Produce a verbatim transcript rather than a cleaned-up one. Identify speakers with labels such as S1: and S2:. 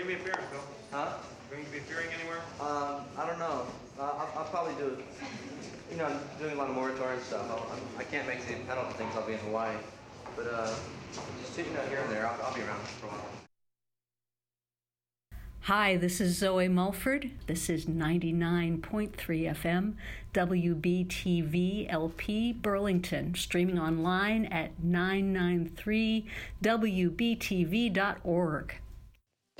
S1: Bring me a beer, Phil.
S2: Huh?
S1: Going to be appearing anywhere?
S2: Um, I don't know. Uh, I'll, I'll probably do, you know, I'm doing a lot of moratorium stuff. I'll, I can't make the penalty things. I'll be in Hawaii. But uh, just, you know, here and there, I'll, I'll be around for a while.
S3: Hi, this is Zoe Mulford. This is ninety-nine point three F M, W B T V L P Burlington, streaming online at nine ninety-three W B T V dot org.